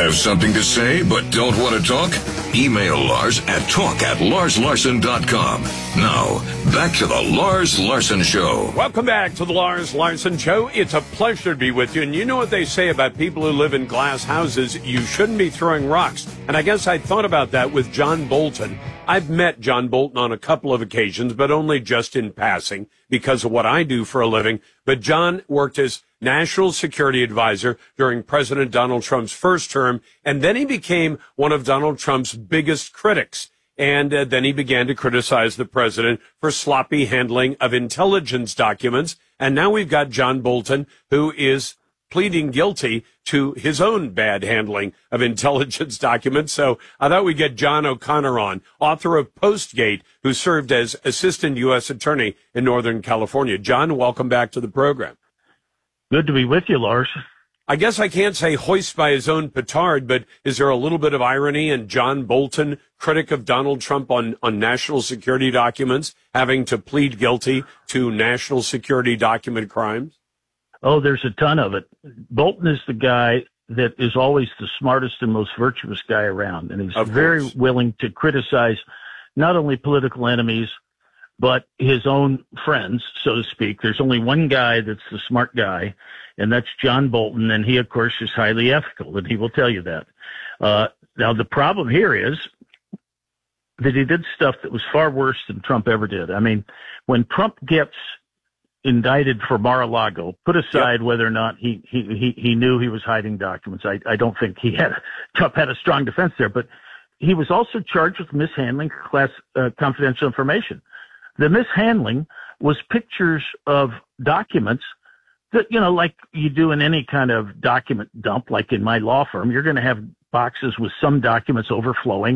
Have something to say but don't want to talk? Email Lars at talk@larslarson.com. Now, back to the Lars Larson Show. Welcome back to the Lars Larson Show. It's a pleasure to be with you. And you know what they say about people who live in glass houses? You shouldn't be throwing rocks. And I guess I thought about that with John Bolton. I've met John Bolton on a couple of occasions, but only just in passing because of what I do for a living. But John worked as National Security Advisor during President Donald Trump's first term, and then he became one of Donald Trump's biggest critics. And then he began to criticize the president for sloppy handling of intelligence documents. And now we've got John Bolton, who is pleading guilty to his own bad handling of intelligence documents. So I thought we'd get John O'Connor on, author of Postgate, who served as Assistant U.S. Attorney in Northern California. John, welcome back to the program. Good to be with you, Lars. I guess I can't say hoist by his own petard, but is there a little bit of irony in John Bolton, critic of Donald Trump on national security documents, having to plead guilty to national security document crimes? Oh, there's a ton of it. Bolton is the guy that is always the smartest and most virtuous guy around, and he's very willing to criticize not only political enemies, but his own friends, so to speak. There's only one guy that's the smart guy, and that's John Bolton, and he, of course, is highly ethical, and he will tell you that. Now, the problem here is that he did stuff that was far worse than Trump ever did. I mean, when Trump gets indicted for Mar-a-Lago, put aside whether or not he knew he was hiding documents. I don't think Trump had a strong defense there, but he was also charged with mishandling confidential information. The mishandling was pictures of documents that, like you do in any kind of document dump, like in my law firm, you're going to have boxes with some documents overflowing.